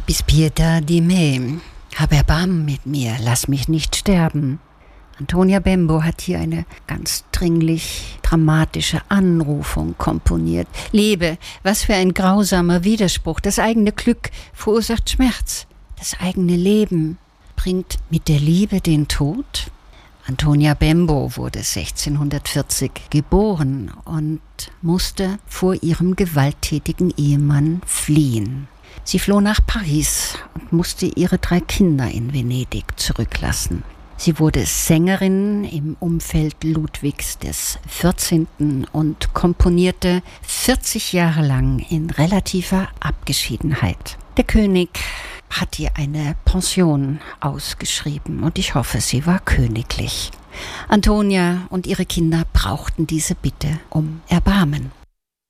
bis pietà di me. Hab Erbarmen mit mir, lass mich nicht sterben. Antonia Bembo hat hier eine ganz dringlich dramatische Anrufung komponiert. Liebe, was für ein grausamer Widerspruch. Das eigene Glück verursacht Schmerz. Das eigene Leben bringt mit der Liebe den Tod. Antonia Bembo wurde 1640 geboren und musste vor ihrem gewalttätigen Ehemann fliehen. Sie floh nach Paris und musste ihre 3 Kinder in Venedig zurücklassen. Sie wurde Sängerin im Umfeld Ludwigs XIV. Und komponierte 40 Jahre lang in relativer Abgeschiedenheit. Der König hat ihr eine Pension ausgeschrieben und ich hoffe, sie war königlich. Antonia und ihre Kinder brauchten diese Bitte um Erbarmen.